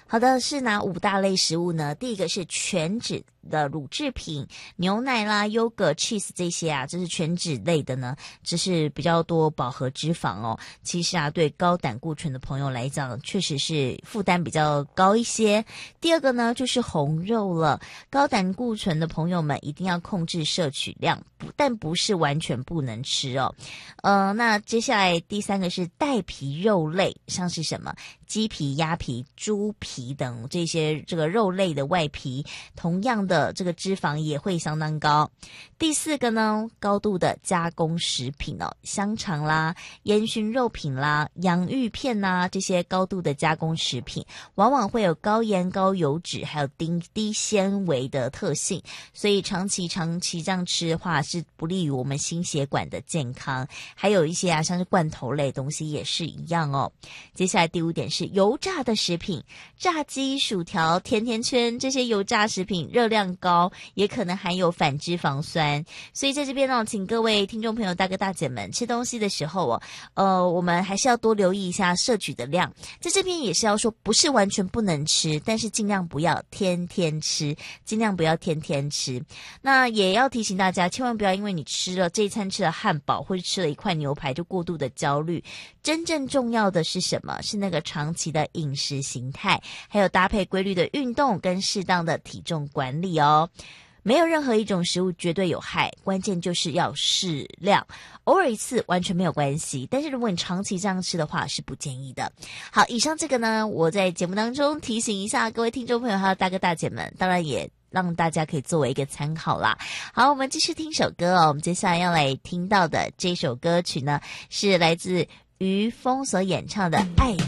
好的，是哪5大类食物呢？第一个是全脂的乳制品，牛奶啦、优格、cheese 这些啊，这是全脂类的呢，这是比较多饱和脂肪哦。其实啊，对高胆固醇的朋友来讲，确实是负担比较高一些。第二个呢，就是红肉了，高胆固醇的朋友们一定要控制摄取量，但不是完全不能吃哦。那接下来第三个是带皮肉类，像是什么鸡皮、鸭皮、猪皮等这些这个肉类的外皮，同样的这个脂肪也会相当高。第四个呢，高度的加工食品哦，香肠啦、烟熏肉品啦、洋芋片啦，这些高度的加工食品往往会有高盐、高油脂还有低纤维的特性，所以长期这样吃的话是不利于我们心血管的健康。还有一些啊，像是罐头类东西也是一样哦。接下来第5点是油炸的食品，炸鸡、薯条、甜甜圈，这些油炸食品热量高，也可能含有反脂肪酸。所以在这边呢，请各位听众朋友大哥大姐们吃东西的时候我们还是要多留意一下摄取的量。在这边也是要说，不是完全不能吃，但是尽量不要天天吃，尽量不要天天吃。那也要提醒大家，千万不要因为你吃了这一餐吃了汉堡或者吃了一块牛排就过度的焦虑。真正重要的是什么？是那个长期的饮食形态，还有搭配规律的运动跟适当的体重管理哦。没有任何一种食物绝对有害，关键就是要适量，偶尔一次完全没有关系，但是如果你长期这样吃的话是不建议的。好，以上这个呢，我在节目当中提醒一下各位听众朋友还有大哥大姐们，当然也让大家可以作为一个参考啦。好，我们继续听首歌哦。我们接下来要来听到的这首歌曲呢，是来自于峰所演唱的《爱》。